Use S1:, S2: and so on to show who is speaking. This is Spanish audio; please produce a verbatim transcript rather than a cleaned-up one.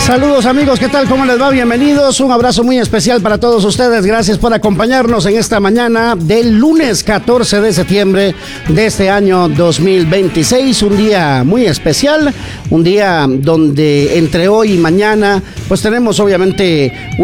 S1: Saludos amigos, ¿qué tal? ¿Cómo les va? Bienvenidos, un abrazo muy especial para todos ustedes, gracias por acompañarnos en esta mañana del lunes catorce de septiembre de este año dos mil veintiséis, un día muy especial, un día donde entre hoy y mañana pues tenemos obviamente